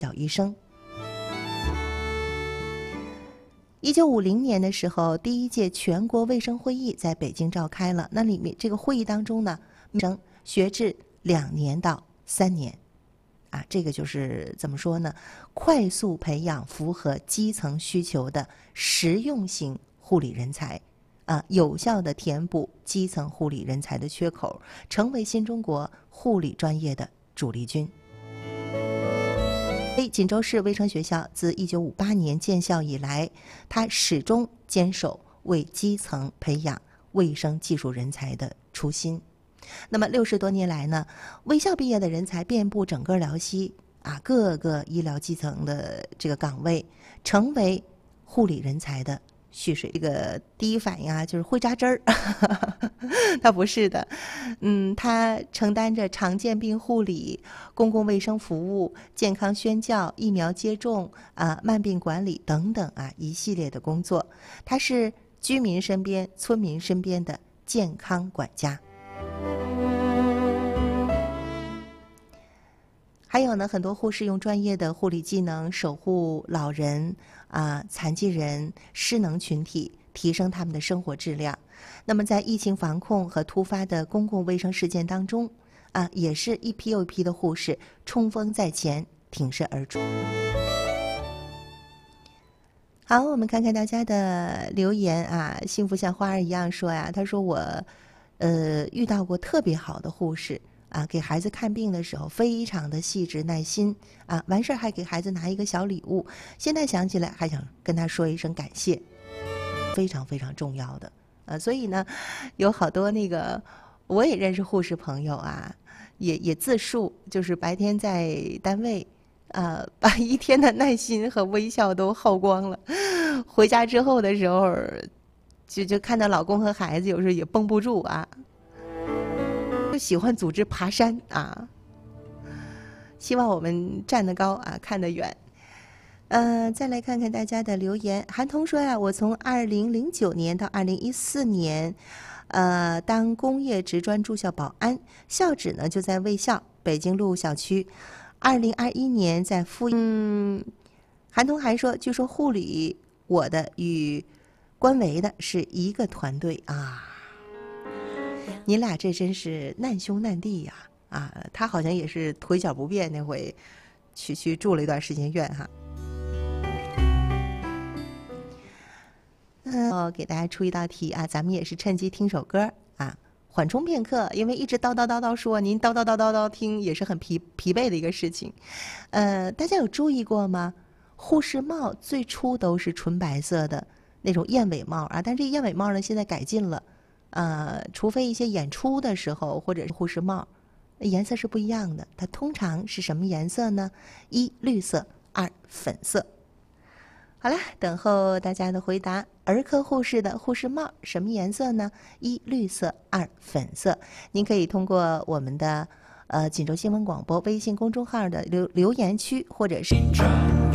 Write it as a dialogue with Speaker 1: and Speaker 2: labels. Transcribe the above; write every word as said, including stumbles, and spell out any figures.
Speaker 1: 小医生。一九五零年的时候，第一届全国卫生会议在北京召开了。那里面这个会议当中呢，生学制两年到三年，啊，这个就是怎么说呢？快速培养符合基层需求的实用型护理人才，啊，有效的填补基层护理人才的缺口，成为新中国护理专业的主力军。锦州市卫生学校自一九五八年建校以来，它始终坚守为基层培养卫生技术人才的初心。那么六十多年来呢，卫校毕业的人才遍布整个辽西啊，各个医疗基层的这个岗位，成为护理人才的蓄水。这个第一反应啊，就是会扎针儿，它不是的，嗯，它承担着常见病护理、公共卫生服务、健康宣教、疫苗接种啊、慢病管理等等啊一系列的工作。它是居民身边、村民身边的健康管家。还有呢，很多护士用专业的护理技能守护老人啊、残疾人、失能群体，提升他们的生活质量。那么在疫情防控和突发的公共卫生事件当中啊，也是一批又一批的护士冲锋在前，挺身而出。好，我们看看大家的留言啊，幸福像花儿一样说呀，他说我呃遇到过特别好的护士啊，给孩子看病的时候非常的细致耐心啊，完事儿还给孩子拿一个小礼物，现在想起来还想跟他说一声感谢，非常非常重要的。呃，所以呢，有好多那个我也认识护士朋友啊，也也自述，就是白天在单位，呃，把一天的耐心和微笑都耗光了，回家之后的时候，就就看到老公和孩子，有时候也绷不住啊，就喜欢组织爬山啊。希望我们站得高啊，看得远。呃，再来看看大家的留言。韩童说呀、啊，我从二零零九年到二零一四年，呃，当工业职专住校保安，校址呢就在卫校北京路小区。二零二一年在复嗯，韩童还说，据说护理我的与关维的是一个团队啊，你俩这真是难兄难弟呀！啊，他好像也是腿脚不便，那回去去住了一段时间院哈。嗯，哦，给大家出一道题啊，咱们也是趁机听首歌啊，缓冲片刻，因为一直叨叨叨叨说，您叨叨叨叨叨听也是很疲疲惫的一个事情。呃，大家有注意过吗？护士帽最初都是纯白色的那种燕尾帽啊，但这燕尾帽呢现在改进了，呃，除非一些演出的时候或者是护士帽，颜色是不一样的。它通常是什么颜色呢？一绿色，二粉色。好了，等候大家的回答。儿科护士的护士帽什么颜色呢？一绿色，二粉色。您可以通过我们的呃锦州新闻广播微信公众号的留留言区，或者是。